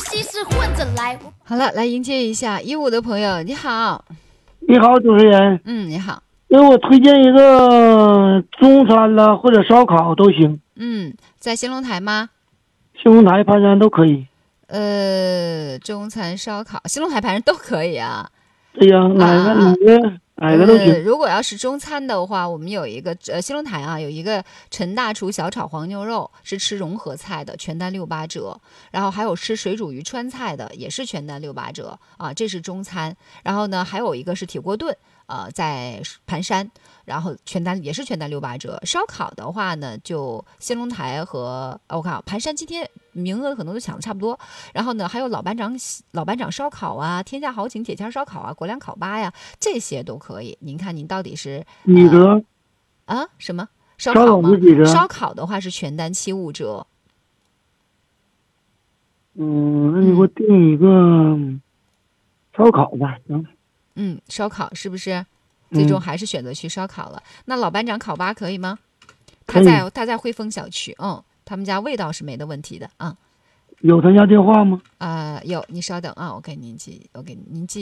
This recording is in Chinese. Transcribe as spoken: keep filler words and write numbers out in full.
西是混着来。 好了，来迎接一下一五的朋友，你好。 你好，主持人。 嗯，你好。 给我推荐一个中餐啦，或者烧烤都行。 嗯，在兴隆台吗？ 兴隆台、盘山都可以。 呃，中餐、烧烤，兴隆台、盘山都可以啊。 对呀，哪个、 啊、 哪个哪个都行、 呃。如果要是中餐的话，我们有一个呃兴隆台啊，有一个陈大厨小炒黄牛肉，是吃融合菜的，全单六八折。然后还有吃水煮鱼川菜的，也是全单六八折啊，这是中餐。然后呢，还有一个是铁锅炖。呃，在盘山，然后全单也是全单六八折。烧烤的话呢，就兴隆台和我看盘山今天名额可能都抢的差不多。然后呢，还有老班长老班长烧烤啊，天下豪情铁签烧烤啊，国粮烤吧呀，这些都可以。您看您到底是几折、 呃、啊？什么烧烤吗？烧烤的话是全单七五折。 嗯，那你给我订一个烧烤吧，行。 嗯，烧烤是不是？最终还是选择去烧烤了。嗯、那老班长烤吧可以吗？他在他在汇丰小区，嗯，他们家味道是没的问题的啊。 有他家电话吗？ 啊、呃，有，你稍等啊，我给您记，我给您记。